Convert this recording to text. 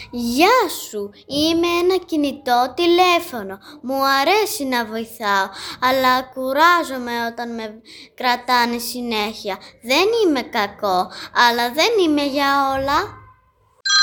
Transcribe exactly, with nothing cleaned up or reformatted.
Γεια σου, είμαι ένα κινητό τηλέφωνο. Μου αρέσει να βοηθάω, αλλά κουράζομαι όταν με κρατάνε συνέχεια. Δεν είμαι κακό, αλλά δεν είμαι για όλα.